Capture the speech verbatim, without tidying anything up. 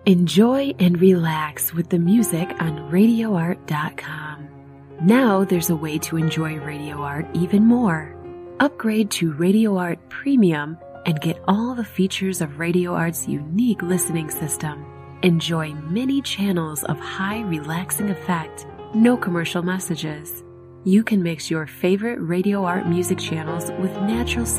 Enjoy and relax with the music on radio art dot com. Now there's a way to enjoy Radio Art even more. Upgrade to Radio Art Premium and get all the features of Radio Art's unique listening system. Enjoy many channels of high relaxing effect, no commercial messages. You can mix your favorite Radio Art music channels with natural